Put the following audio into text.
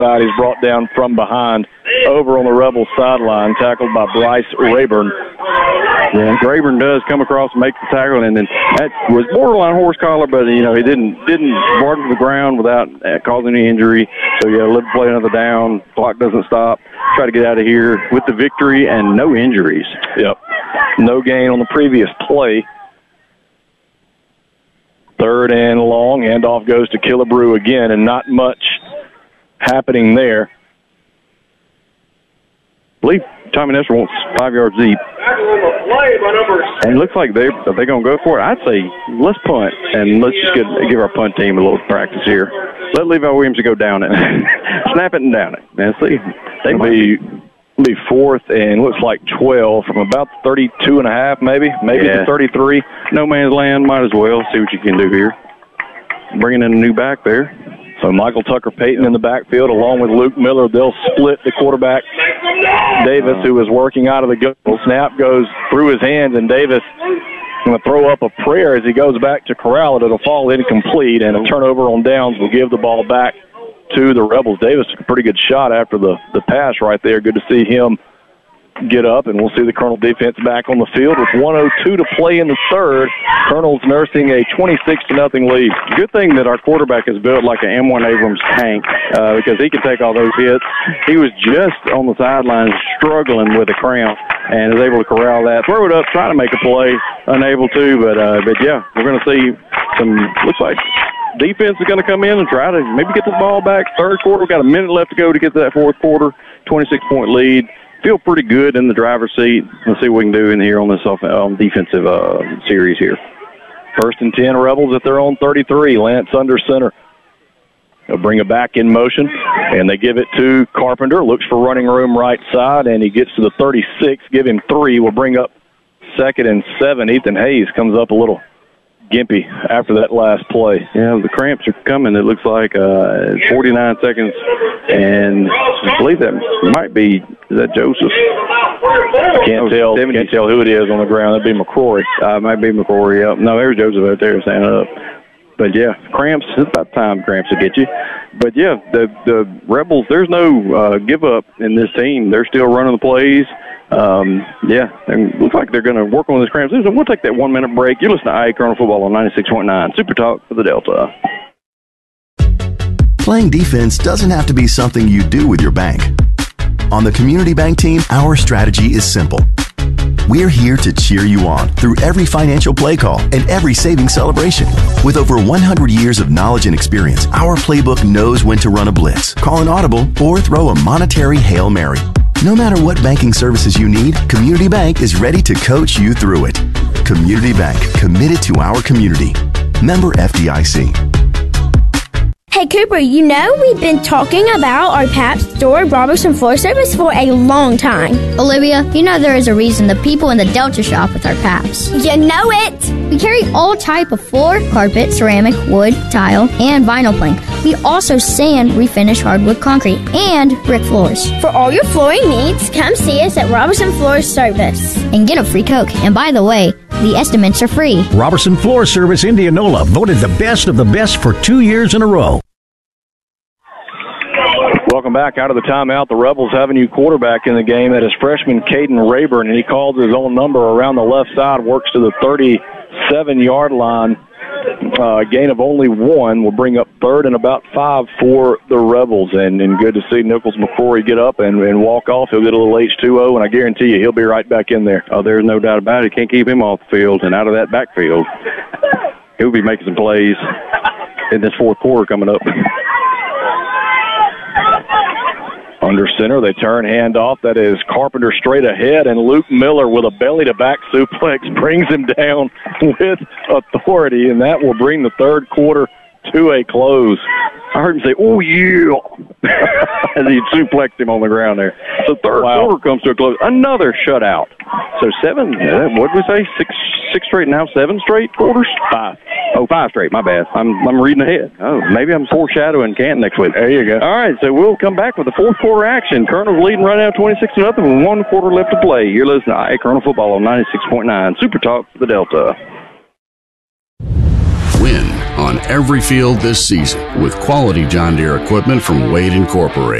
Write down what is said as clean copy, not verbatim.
side. He's brought down from behind over on the Rebels sideline, tackled by Bryce Rayburn. Yeah, Rayburn does come across and make the tackle, and then that was borderline horse collar, but he didn't barge to the ground without causing any injury. So live to play another down. Clock doesn't stop. Try to get out of here with the victory and no injuries. Yep, no gain on the previous play. 3rd and long. Handoff goes to Killebrew again, and not much happening there. I believe Tommy Nestor wants 5 yards deep. And it looks like they're going to go for it. I'd say let's punt, and let's just give our punt team a little practice here. Let Levi Williams go down it. Snap it and down it. Man, see, they be 4th and looks like 12 from about 32.5, maybe to 33. No man's land, might as well see what you can do here. Bringing in a new back there. So Michael Tucker Payton in the backfield along with Luke Miller. They'll split the quarterback, Davis, who is working out of the goal. Snap goes through his hands, and Davis going to throw up a prayer as he goes back to corral it. It'll fall incomplete, and a turnover on downs will give the ball back to the Rebels. Davis took a pretty good shot after the pass right there. Good to see him get up, and we'll see the Colonel defense back on the field with 1:02 to play in the 3rd. Colonel's nursing a 26-0 lead. Good thing that our quarterback is built like an M1 Abrams tank because he can take all those hits. He was just on the sidelines struggling with a cramp and is able to corral that, throw it up, try to make a play, unable to, but yeah, we're going to see some, looks like defense is going to come in and try to maybe get the ball back. 3rd quarter, we've got a minute left to go to get to that 4th quarter, 26-point lead. Feel pretty good in the driver's seat. Let's see what we can do in here on this defensive series here. 1st and 10 Rebels at their own 33. Lance under center. They'll bring it back in motion, and they give it to Carpenter. Looks for running room right side, and he gets to the 36. Give him 3. We'll bring up 2nd and 7. Ethan Hayes comes up a little gimpy after that last play. Yeah, the cramps are coming. It looks like 49 seconds, and I believe that might be, is that Joseph? Can't tell who it is on the ground. That'd be McCrory. Might be McCrory, yep. No, there's Joseph out there standing up. But, yeah, cramps, it's about time cramps will get you. But, yeah, the Rebels, there's no give up in this team. They're still running the plays. Yeah, and looks like they're going to work on this cramps. So we'll take that 1-minute break. You listen to IA Colonel Football on 96.9 Super Talk for the Delta. Playing defense doesn't have to be something you do with your bank. On the Community Bank team, our strategy is simple. We're here to cheer you on through every financial play call and every savings celebration. With over 100 years of knowledge and experience, our playbook knows when to run a blitz, call an audible, or throw a monetary Hail Mary. No matter what banking services you need, Community Bank is ready to coach you through it. Community Bank, committed to our community. Member FDIC. Hey Cooper, you know we've been talking about our PAPS store Robertson Floor Service for a long time. Olivia, you know there is a reason the people in the Delta shop with our PAPS. You know it! We carry all type of floor, carpet, ceramic, wood, tile, and vinyl plank. We also sand, refinish hardwood concrete, and brick floors. For all your flooring needs, come see us at Robertson Floor Service. And get a free Coke. And by the way, the estimates are free. Robertson Floor Service Indianola, voted the best of the best for 2 years in a row. Welcome back out of the timeout. The Rebels have a new quarterback in the game. That is freshman Caden Rayburn, and he calls his own number around the left side, works to the 37-yard line. Gain of only 1 will bring up 3rd and about 5 for the Rebels. And good to see Nichols McCrory get up and walk off. He'll get a little H2O, and I guarantee you he'll be right back in there. Oh, there's no doubt about it. Can't keep him off the field. And out of that backfield, he'll be making some plays in this 4th quarter coming up. Under center, they turn handoff. That is Carpenter straight ahead, and Luke Miller with a belly-to-back suplex brings him down with authority, and that will bring the 3rd quarter to a close. I heard him say, "Oh, yeah," as he suplexed him on the ground there. So 3rd quarter comes to a close. Another shutout. So 7, what did we say, 6 straight, now 7 straight quarters? 5. Oh, 5 straight, my bad. I'm reading ahead. Oh, maybe I'm foreshadowing Canton next week. There you go. All right, so we'll come back with the 4th quarter action. Colonel's leading right now 26-0 with 1 quarter left to play. You're listening to IA Colonel Football on 96.9 Super Talk for the Delta. Win on every field this season with quality John Deere equipment from Wade Incorporated.